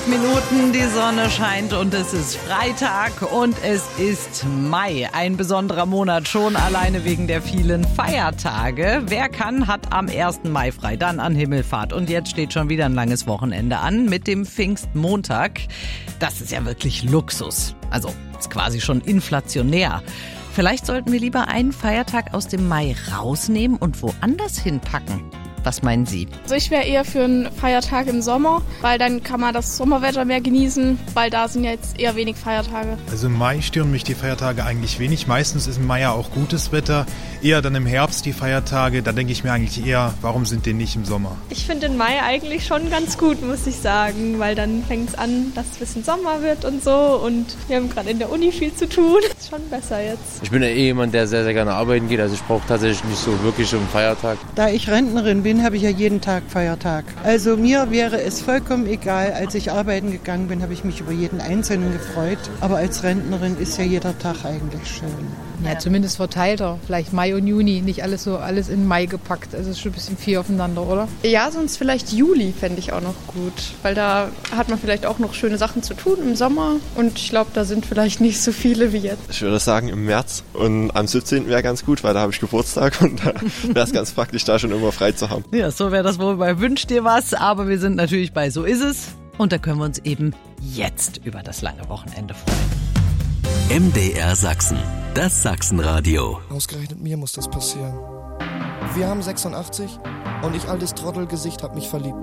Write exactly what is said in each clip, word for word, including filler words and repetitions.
Minuten, die Sonne scheint und es ist Freitag und es ist Mai. Ein besonderer Monat schon alleine wegen der vielen Feiertage. Wer kann, hat am ersten Mai frei, dann an Himmelfahrt. Und jetzt steht schon wieder ein langes Wochenende an mit dem Pfingstmontag. Das ist ja wirklich Luxus. Also ist quasi schon inflationär. Vielleicht sollten wir lieber einen Feiertag aus dem Mai rausnehmen und woanders hinpacken. Was meinen Sie? Also ich wäre eher für einen Feiertag im Sommer, weil dann kann man das Sommerwetter mehr genießen, weil da sind ja jetzt eher wenig Feiertage. Also im Mai stören mich die Feiertage eigentlich wenig. Meistens ist im Mai ja auch gutes Wetter. Eher dann im Herbst die Feiertage. Da denke ich mir eigentlich eher, warum sind die nicht im Sommer? Ich finde den Mai eigentlich schon ganz gut, muss ich sagen, weil dann fängt es an, dass es ein bisschen Sommer wird und so. Und wir haben gerade in der Uni viel zu tun. Ist schon besser jetzt. Ich bin ja eh jemand, der sehr, sehr gerne arbeiten geht. Also ich brauche tatsächlich nicht so wirklich einen Feiertag. Da ich Rentnerin bin, habe ich ja jeden Tag Feiertag. Also mir wäre es vollkommen egal. Als ich arbeiten gegangen bin, habe ich mich über jeden Einzelnen gefreut. Aber als Rentnerin ist ja jeder Tag eigentlich schön. Ja, zumindest verteilter. Vielleicht Mai und Juni, nicht alles so alles in Mai gepackt. Also ist schon ein bisschen viel aufeinander, oder? Ja, sonst vielleicht Juli fände ich auch noch gut. Weil da hat man vielleicht auch noch schöne Sachen zu tun im Sommer. Und ich glaube, da sind vielleicht nicht so viele wie jetzt. Ich würde sagen im März und am siebzehnten wäre ganz gut, weil da habe ich Geburtstag und da wäre es ganz praktisch, da schon immer frei zu haben. Ja, so wäre das wohl bei Wünsch dir was. Aber wir sind natürlich bei So ist es. Und da können wir uns eben jetzt über das lange Wochenende freuen. M D R Sachsen, das Sachsenradio. Ausgerechnet mir muss das passieren. Wir haben sechsundachtzig und ich, altes Trottelgesicht, hab mich verliebt.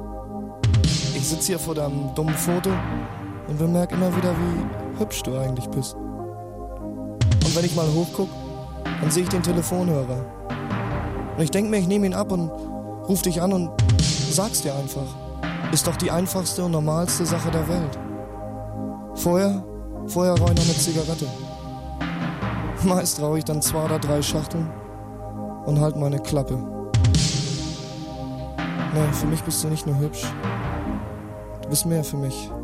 Ich sitze hier vor deinem dummen Foto und bemerke immer wieder, wie hübsch du eigentlich bist. Und wenn ich mal hochguck, dann sehe ich den Telefonhörer. Und ich denke mir, ich nehme ihn ab und ruf dich an und sag's dir einfach. Ist doch die einfachste und normalste Sache der Welt. Vorher, vorher rauche ich noch eine Zigarette. Meist rauche ich dann zwei oder drei Schachteln und halt meine Klappe. Nee, für mich bist du nicht nur hübsch. Du bist mehr für mich.